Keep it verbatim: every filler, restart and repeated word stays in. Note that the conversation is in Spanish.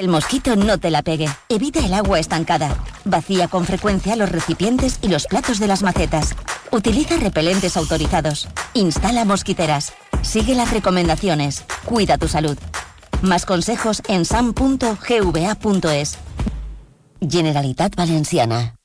El mosquito no te la pegue. Evita el agua estancada. Vacía con frecuencia los recipientes y los platos de las macetas. Utiliza repelentes autorizados. Instala mosquiteras. Sigue las recomendaciones. Cuida tu salud. Más consejos en sam punto g v a punto es. Generalitat Valenciana.